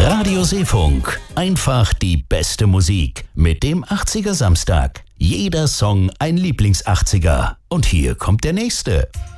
Radio Seefunk. Einfach die beste Musik. Mit dem 80er Samstag. Jeder Song ein Lieblings-80er. Und hier kommt der nächste.